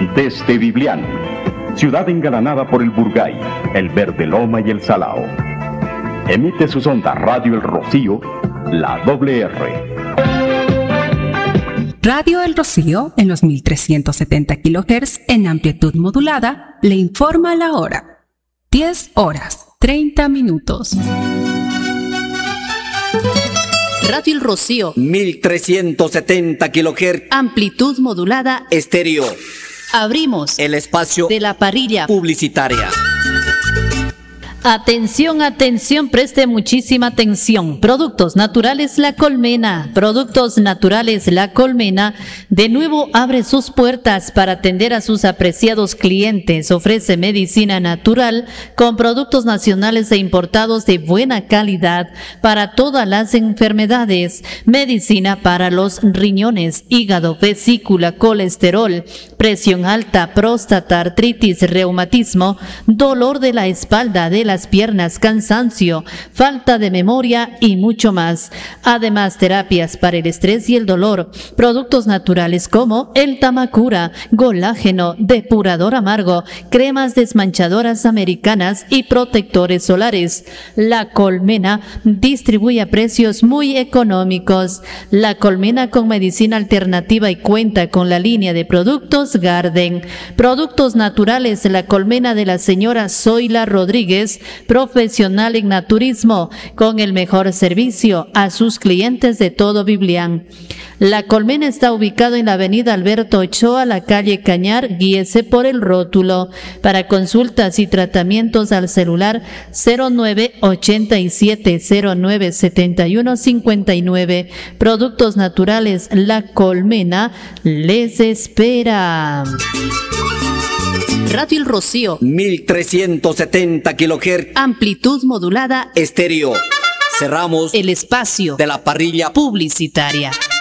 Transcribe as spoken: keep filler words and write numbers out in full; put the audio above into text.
Desde Biblián, ciudad engalanada por el Burgay, el Verde Loma y el Salao. Emite sus ondas Radio El Rocío, la doble R. Radio El Rocío, en los mil trescientos setenta kilohertz en amplitud modulada, le informa la hora. diez horas, treinta minutos. Radio El Rocío, mil trescientos setenta kilohertz, amplitud modulada, estéreo. Abrimos el espacio de la parrilla publicitaria. Atención, atención, preste muchísima atención. Productos Naturales La Colmena. Productos Naturales La Colmena de nuevo abre sus puertas para atender a sus apreciados clientes. Ofrece medicina natural con productos nacionales e importados de buena calidad para todas las enfermedades. Medicina para los riñones, hígado, vesícula, colesterol, presión alta, próstata, artritis, reumatismo, dolor de la espalda, de la las piernas, cansancio, falta de memoria y mucho más. Además, terapias para el estrés y el dolor, productos naturales como el Tamacura, colágeno, depurador amargo, cremas desmanchadoras americanas y protectores solares. La Colmena distribuye a precios muy económicos. La Colmena con medicina alternativa y cuenta con la línea de productos Garden. Productos naturales La Colmena de la señora Zoila Rodríguez, profesional en naturismo, con el mejor servicio a sus clientes de todo Biblián. La Colmena está ubicado en la avenida Alberto Ochoa, la calle Cañar, guíese por el rótulo. Para consultas y tratamientos al celular cero nueve ochenta y siete cero nueve setenta y uno cincuenta y nueve. Productos Naturales La Colmena les espera. Radio El Rocío, mil trescientos setenta kilohertz, amplitud modulada, estéreo. Cerramos el espacio de la parrilla publicitaria.